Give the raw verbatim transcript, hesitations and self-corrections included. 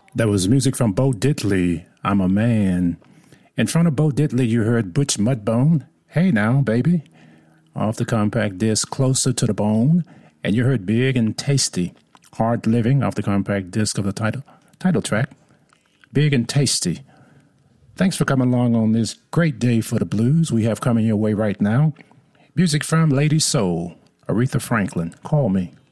That was music from Bo Diddley, I'm a Man. In front of Bo Diddley, you heard Butch Mudbone, Hey Now, Baby, off the compact disc Closer to the Bone. And you heard Big and Tasty, Hard Living, off the compact disc of the title, title track, Big and Tasty. Thanks for coming along on this great day for the blues we have coming your way right now. Music from Lady Soul, Aretha Franklin, Call Me.